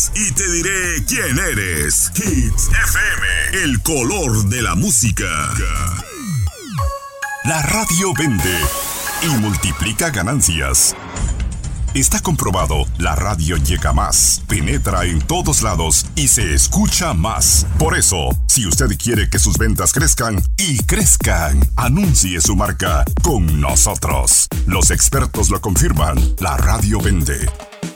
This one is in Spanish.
nombres y te diré quién eres. Hits FM, el color de la música. La radio vende y multiplica ganancias. Está comprobado, la radio llega más, penetra en todos lados y se escucha más. Por eso, si usted quiere que sus ventas crezcan y crezcan, anuncie su marca con nosotros. Los expertos lo confirman, la radio vende.